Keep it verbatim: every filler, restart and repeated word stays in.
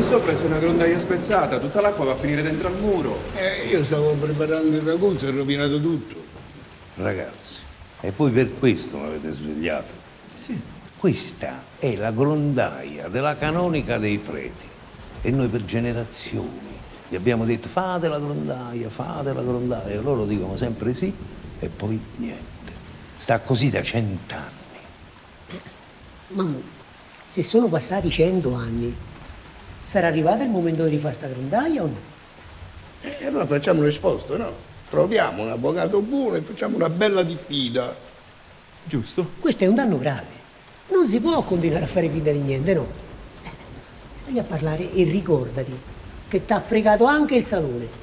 qui sopra c'è una grondaia spezzata, tutta l'acqua va a finire dentro al muro. Eh, io stavo preparando il ragù, si è rovinato tutto. Ragazzi, e poi per questo mi avete svegliato? Sì. Questa è la grondaia della canonica dei preti. E noi per generazioni gli abbiamo detto fate la grondaia, fate la grondaia. E loro dicono sempre sì e poi niente. Sta così da cent'anni. Mamma, se sono passati cento anni, sarà arrivato il momento di rifare sta grondaia o no? E allora facciamo un esposto, no? Troviamo un avvocato buono e facciamo una bella diffida. Giusto? Questo è un danno grave. Non si può continuare a fare finta di niente, no? Vai a parlare e ricordati che t'ha fregato anche il salone.